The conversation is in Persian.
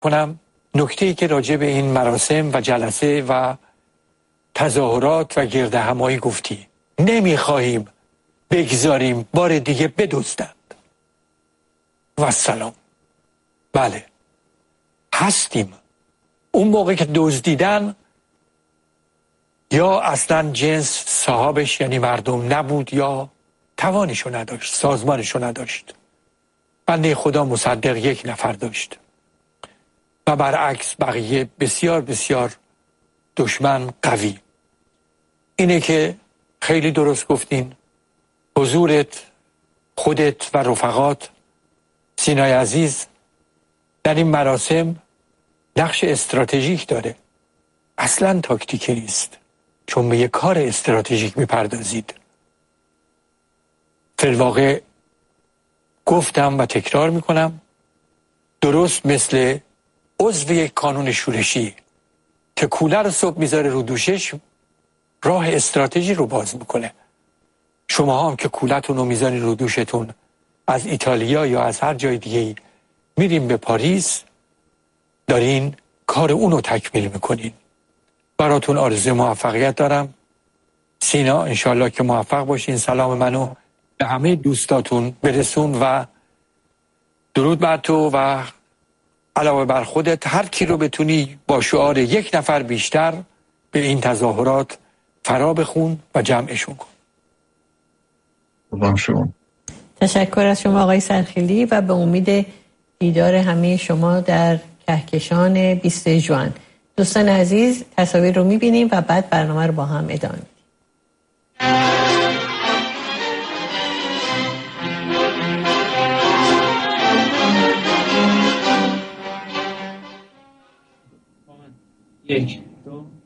کنم نکته‌ای که راجع به این مراسم و جلسه و تظاهرات و گرد همایی گفتی. نمیخواهیم بگذاریم بار دیگه بدزدند. و سلام. بله هستیم. اون موقع که دزدیدن یا اصلا جنس صاحبش یعنی مردم نبود یا توانشو نداشت، سازمانشو نداشت. بنده خدا مصدق 1 نفر داشت و برعکس بقیه بسیار بسیار دشمن قوی. اینه که خیلی درست گفتین، حضورت، خودت و رفقات، سینای عزیز در این مراسم نقش استراتژیک داره، اصلا تاکتیکی نیست، چون به یک کار استراتژیک میپردازید. فی‌الواقع گفتم و تکرار میکنم، درست مثل عضو یک کانون شورشی که کوله رو صبح میذاره رو دوشش، راه استراتژی رو باز میکنه. شما هم که کولتون رو میذارین رو دوشتون، از ایتالیا یا از هر جای دیگه میریم به پاریس، دارین کار اونو تکمیل میکنین. براتون آرزوی موفقیت دارم. سینا انشالله که موفق باشین. سلام منو به همه دوستاتون برسون و درود بر تو و علاوه بر خودت هر کی رو بتونی با شعار 1 نفر بیشتر به این تظاهرات فرا بخون و جمعشون کن. شما. تشکر از شما آقای سرخیلی و به امید دیدار همه شما در کهکشان 20 ژوئن. دوستان عزیز تصاویر رو میبینیم و بعد برنامه رو با هم ادامه میدیم. یک، دو